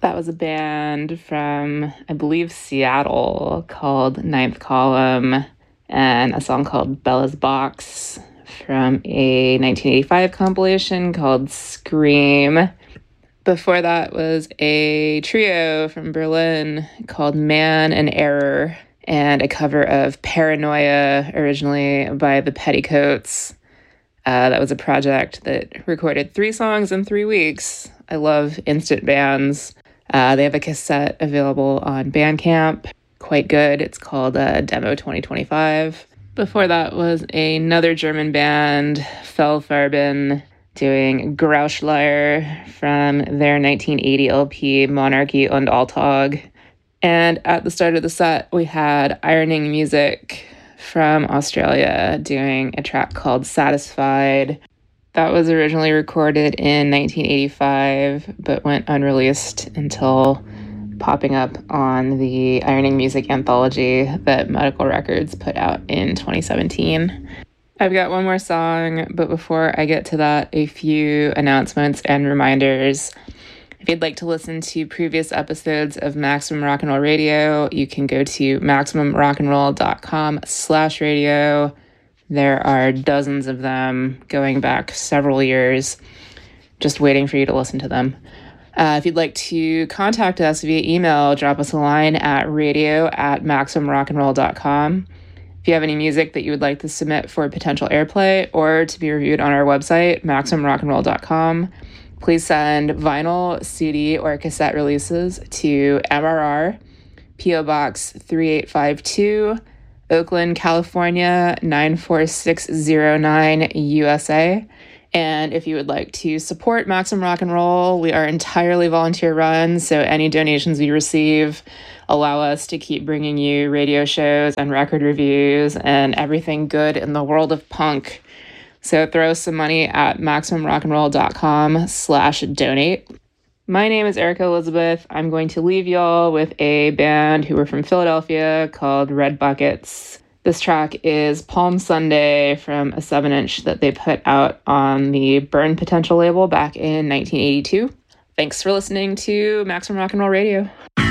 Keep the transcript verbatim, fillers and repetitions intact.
That was a band from, I believe, Seattle called Ninth Column, and a song called Bella's Box from a nineteen eighty-five compilation called Scream. Before that was a trio from Berlin called Man and Error, and a cover of Paranoia, originally by the Petticoats. Uh, that was a project that recorded three songs in three weeks. I love instant bands. Uh, they have a cassette available on Bandcamp. Quite good. It's called uh, Demo twenty twenty-five. Before that was another German band, Fellfarben, doing Grauschleier from their nineteen eighty L P Monarchy und Alltag. And at the start of the set, we had Ironing Music from Australia doing a track called Satisfied. That was originally recorded in nineteen eighty-five, but went unreleased until popping up on the Ironing Music anthology that Medical Records put out in twenty seventeen. I've got one more song, but before I get to that, a few announcements and reminders. If you'd like to listen to previous episodes of Maximum Rock and Roll Radio, you can go to maximumrockandroll.com slash radio. There are dozens of them going back several years, just waiting for you to listen to them. Uh, if you'd like to contact us via email, drop us a line at radio at maximumrockandroll.com. If you have any music that you would like to submit for potential airplay or to be reviewed on our website, maximumrockandroll dot com, please send vinyl, C D, or cassette releases to M R R, P O Box three eight five two, Oakland, California, nine four six zero nine, U S A. And if you would like to support Maximum Rock and Roll, we are entirely volunteer run, so any donations we receive allow us to keep bringing you radio shows and record reviews and everything good in the world of punk. So throw some money at maximumrockandroll.com slash donate. My name is Erica Elizabeth. I'm going to leave y'all with a band who were from Philadelphia called Red Buckets. This track is Palm Sunday from a seven inch that they put out on the Burn Potential label back in nineteen eighty-two. Thanks for listening to Maximum Rock and Roll Radio.